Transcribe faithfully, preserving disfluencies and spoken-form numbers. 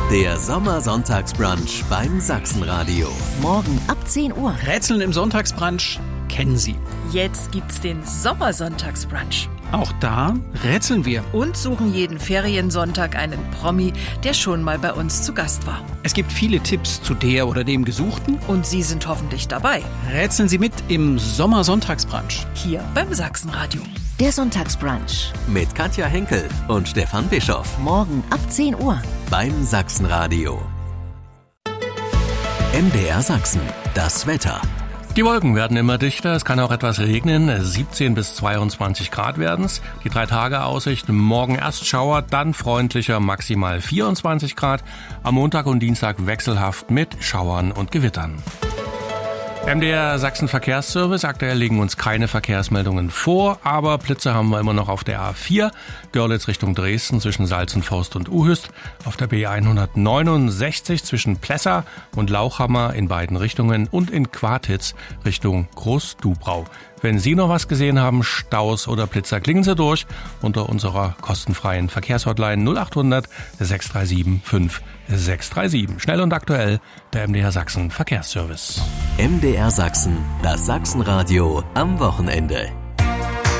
Der Sommersonntagsbrunch beim Sachsenradio. Morgen ab zehn Uhr. Rätseln im Sonntagsbrunch kennen Sie. Jetzt gibt's den Sommersonntagsbrunch. Auch da rätseln wir. Und suchen jeden Feriensonntag einen Promi, der schon mal bei uns zu Gast war. Es gibt viele Tipps zu der oder dem Gesuchten. Und Sie sind hoffentlich dabei. Rätseln Sie mit im Sommersonntagsbrunch. Hier beim Sachsenradio. Der Sonntagsbrunch. Mit Katja Henkel und Stefan Bischoff. Morgen ab zehn Uhr. Beim Sachsenradio. M D R Sachsen. Das Wetter. Die Wolken werden immer dichter, es kann auch etwas regnen, siebzehn bis zweiundzwanzig Grad werden's. Die drei Tage Aussicht, morgen erst Schauer, dann freundlicher, maximal vierundzwanzig Grad. Am Montag und Dienstag wechselhaft mit Schauern und Gewittern. M D R Sachsen Verkehrsservice, aktuell liegen uns keine Verkehrsmeldungen vor, aber Blitze haben wir immer noch auf der A vier, Görlitz Richtung Dresden zwischen Salzenforst und Uhüst, auf der B hundertneunundsechzig zwischen Plessa und Lauchhammer in beiden Richtungen und in Quartitz Richtung Groß-Dubrau. Wenn Sie noch was gesehen haben, Staus oder Blitzer, klingen Sie durch unter unserer kostenfreien Verkehrshotline null acht hundert sechs drei sieben fünf sechs drei sieben. Schnell und aktuell, der M D R Sachsen Verkehrsservice. M D R Sachsen, das Sachsenradio am Wochenende.